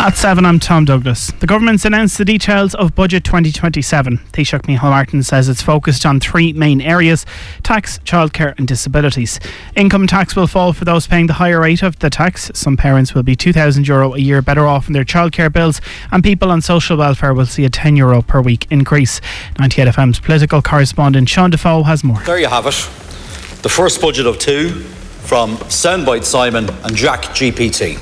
At 7, I'm Tom Douglas. The government's announced the details of Budget 2027. Taoiseach Micheál Martin says it's focused on three main areas: tax, childcare and disabilities. Income tax will fall for those paying the higher rate of the tax. Some parents will be €2,000 a year better off in their childcare bills, and people on social welfare will see a €10 per week increase. 98FM's political correspondent Sean Defoe has more. There you have it. The first budget of two from Soundbite Simon and Jack GPT.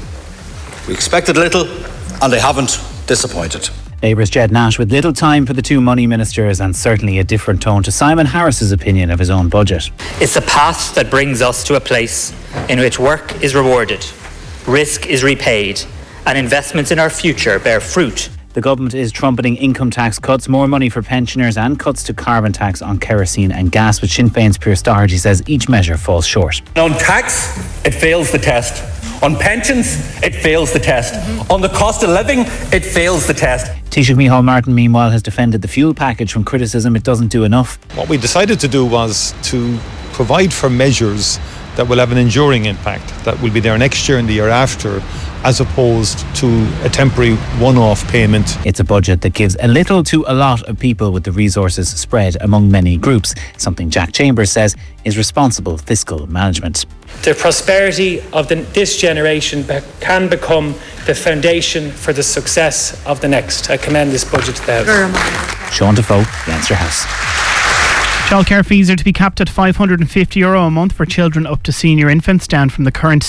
We expected little, and they haven't disappointed. Labour's Jed Nash with little time for the two money ministers and certainly a different tone to Simon Harris's opinion of his own budget. It's a path that brings us to a place in which work is rewarded, risk is repaid, and investments in our future bear fruit. The government is trumpeting income tax cuts, more money for pensioners and cuts to carbon tax on kerosene and gas, but Sinn Féin's Pierce Doherty says each measure falls short. On tax, it fails the test. On pensions, it fails the test. On the cost of living, it fails the test. Taoiseach Micheál Martin, meanwhile, has defended the fuel package from criticism it doesn't do enough. What we decided to do was to provide for measures that will have an enduring impact, that will be there next year and the year after, as opposed to a temporary one-off payment. It's a budget that gives a little to a lot of people with the resources spread among many groups, something Jack Chambers says is responsible fiscal management. The prosperity of this generation can become the foundation for the success of the next. I commend this budget to the House. Sean Defoe, Leinster House. Childcare fees are to be capped at €550 a month for children up to senior infants, down from the current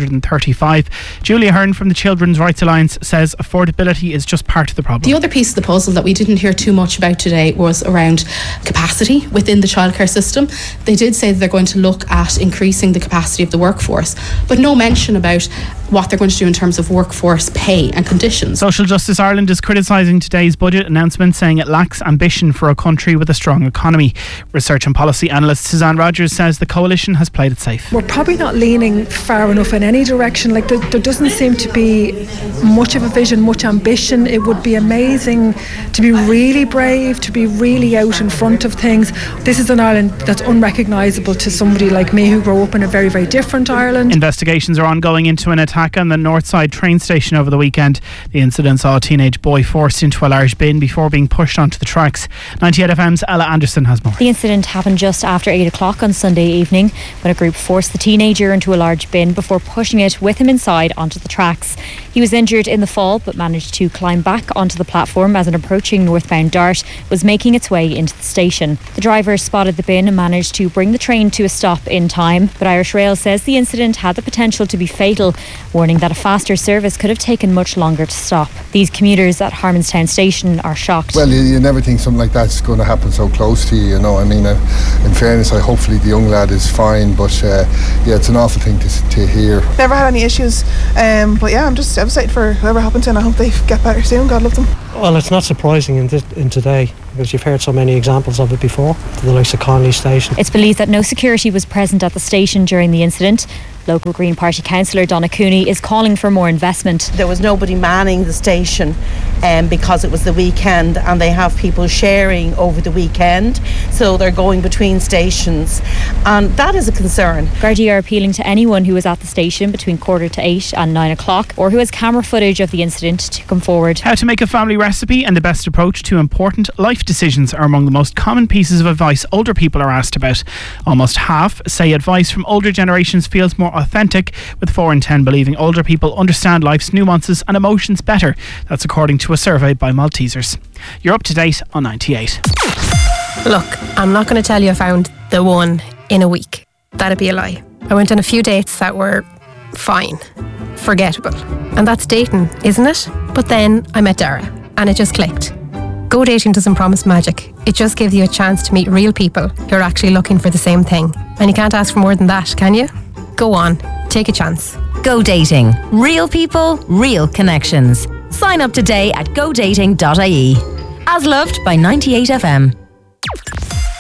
€735. Julia Hearn from the Children's Rights Alliance says affordability is just part of the problem. The other piece of the puzzle that we didn't hear too much about today was around capacity within the childcare system. They did say that they're going to look at increasing the capacity of the workforce, but no mention about what they're going to do in terms of workforce pay and conditions. Social Justice Ireland is criticising today's budget announcement, saying it lacks ambition for a country with a strong economy. Research and policy analyst Suzanne Rogers says the coalition has played it safe. We're probably not leaning far enough in any direction. Like there doesn't seem to be much of a vision, much ambition. It would be amazing to be really brave, to be really out in front of things. This is an Ireland that's unrecognisable to somebody like me who grew up in a very, very different Ireland. Investigations are ongoing into an attack on the Northside train station over the weekend. The incident saw a teenage boy forced into a large bin before being pushed onto the tracks. 98FM's Ella Anderson has more. The incident happened just after 8 o'clock on Sunday evening when a group forced the teenager into a large bin before pushing it with him inside onto the tracks. He was injured in the fall but managed to climb back onto the platform as an approaching northbound Dart was making its way into the station. The driver spotted the bin and managed to bring the train to a stop in time, but Irish Rail says the incident had the potential to be fatal, warning that a faster service could have taken much longer to stop. These commuters at Harmonstown Station are shocked. Well, you never think something like that's going to happen so close to you, I mean, in fairness, hopefully the young lad is fine, but yeah, it's an awful thing to hear. Never had any issues, but yeah, I'm just devastated for whoever happened to, and I hope they get better soon. God love them. Well, it's not surprising in today, because you've heard so many examples of it before, to the likes of Connolly Station. It's believed that no security was present at the station during the incident. Local Green Party councillor Donna Cooney is calling for more investment. There was nobody manning the station because it was the weekend, and they have people sharing over the weekend, so they're going between stations, and that is a concern. Gardaí are appealing to anyone who was at the station between 8:15 and 9 o'clock or who has camera footage of the incident to come forward. How to make a family recipe and the best approach to important life decisions are among the most common pieces of advice older people are asked about. Almost half say advice from older generations feels more authentic, with 4 in 10 believing older people understand life's nuances and emotions better. That's according to a survey by Maltesers. You're up to date on 98. Look, I'm not going to tell you I found the one in a week. That'd be a lie. I went on a few dates that were fine, forgettable. And that's dating, isn't it? But then I met Dara and it just clicked. Go dating doesn't promise magic. It just gives you a chance to meet real people who are actually looking for the same thing. And you can't ask for more than that, can you? Go on, take a chance. Go dating. Real people, real connections. Sign up today at godating.ie. As loved by 98FM.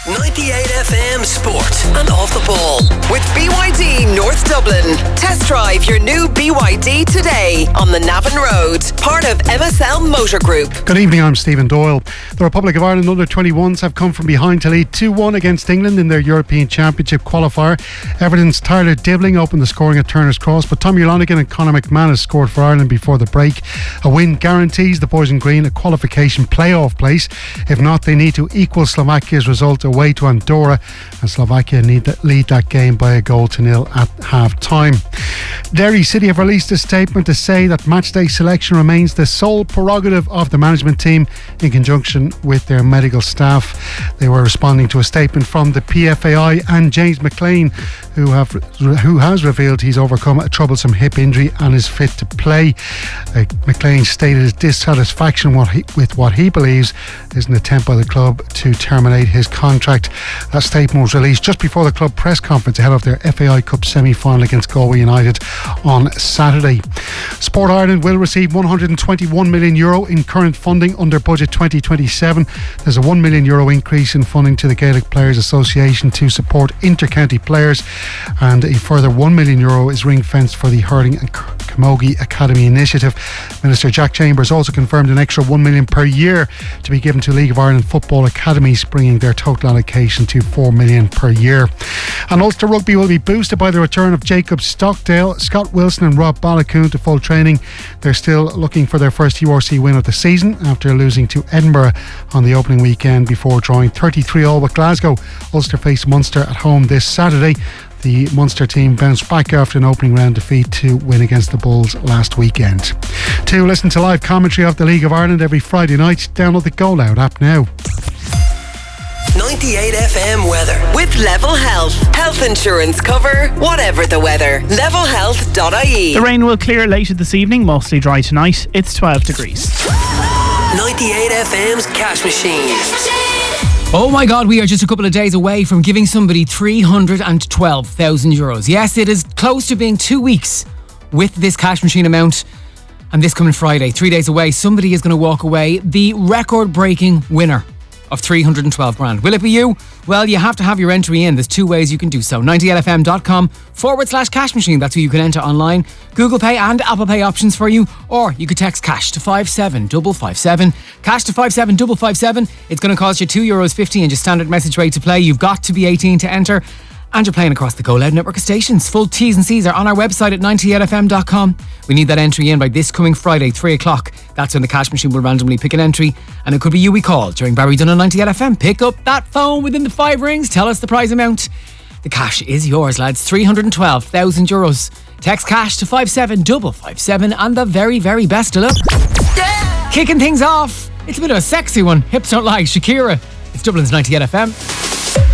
98 FM Sport and Off the Ball with BYD North Dublin. Test drive your new BYD today on the Navan Road, part of MSL Motor Group. Good evening, I'm Stephen Doyle. The Republic of Ireland under-21s have come from behind to lead 2-1 against England in their European Championship qualifier. Everton's Tyler Dibling opened the scoring at Turner's Cross, but Tommy Lonergan and Conor McManus scored for Ireland before the break. A win guarantees the boys in green a qualification playoff place. If not, they need to equal Slovakia's result away to Andorra, and Slovakia need to lead that game by 1-0 at half-time. Derry City have released a statement to say that matchday selection remains the sole prerogative of the management team in conjunction with their medical staff. They were responding to a statement from the PFAI and James McLean, who has revealed he's overcome a troublesome hip injury and is fit to play. McLean stated his dissatisfaction with what he believes is an attempt by the club to terminate his contract. That statement was released just before the club press conference ahead of their FAI Cup semi-final against Galway United on Saturday. Sport Ireland will receive €121 million in current funding under budget 2027. There's a €1 million increase in funding to the Gaelic Players Association to support inter-county players, and a further €1 million is ring-fenced for the Hurling and Camogie Academy initiative. Minister Jack Chambers also confirmed an extra €1 million per year to be given to League of Ireland football academies, bringing their total allocation to €4 million per year. And Ulster Rugby will be boosted by the return of Jacob Stockdale, Scott Wilson and Rob Balakoon to full training. They're still looking for their first URC win of the season after losing to Edinburgh on the opening weekend before drawing 33-all with Glasgow. Ulster face Munster at home this Saturday. The Munster team bounced back after an opening round defeat to win against the Bulls last weekend. To listen to live commentary of the League of Ireland every Friday night, download the Go Loud app now. 98 FM weather with Level Health. Health insurance cover, whatever the weather. Levelhealth.ie. The rain will clear later this evening, mostly dry tonight. It's 12 degrees. 98 FM's Cash Machine. Oh my God, we are just a couple of days away from giving somebody €312,000. Yes, it is close to being 2 weeks with this cash machine amount. And this coming Friday, 3 days away, somebody is going to walk away the record-breaking winner of 312 grand. Will it be you? Well, you have to have your entry in. There's two ways you can do so. 98fm.com/cash machine. That's who you can enter online. Google Pay and Apple Pay options for you. Or you could text cash to 57557. Cash to 57557. It's going to cost you €2.50 and your standard message rate to play. You've got to be 18 to enter. And you're playing across the Go Loud network of stations. Full T's and C's are on our website at 98fm.com. We need that entry in by this coming Friday, 3 o'clock. That's when the cash machine will randomly pick an entry. And it could be you we call during Barry Dunn on 98FM. Pick up that phone within the 5 rings. Tell us the prize amount. The cash is yours, lads. €312,000. Text cash to 57557 and the very, very best of luck. Yeah. Kicking things off. It's a bit of a sexy one. Hips don't lie. Shakira. It's Dublin's 98FM.